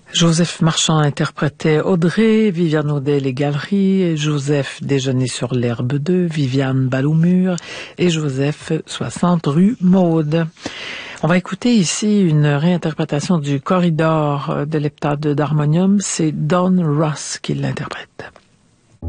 Joseph Marchand interprétait Audrey, Viviane Audet Les Galeries, Joseph Déjeuner sur l'herbe 2, Viviane Balle au mur et Joseph 60 rue Maude. On va écouter ici une réinterprétation du Corridor de l'heptade d'harmonium. C'est Don Ross qui l'interprète.